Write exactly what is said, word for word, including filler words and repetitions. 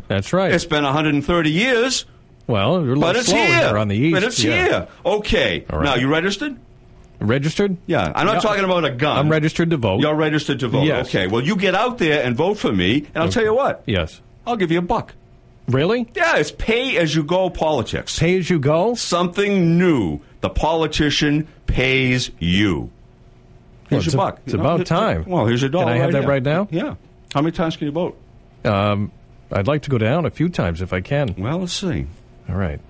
That's right. It's been one hundred thirty years. Well, you're a but little it's slow here. here on the east. But it's yeah. here. Okay. All right. Now, you registered? Registered? Yeah. I'm not Yeah. talking about a gun. I'm registered to vote. You're registered to vote. Yes. Okay. Well, you get out there and vote for me, and I'll Okay. tell you what. Yes. I'll give you a buck. Really? Yeah, it's pay-as-you-go politics. Pay as you go? Something new. The politician pays you. Well, Here's it's your a- buck. it's You know, about here- time. Well, here's your dollar. Can I have right that here. right now? Yeah. How many times can you vote? Um, I'd like to go down a few times if I can. Well, let's see. All right.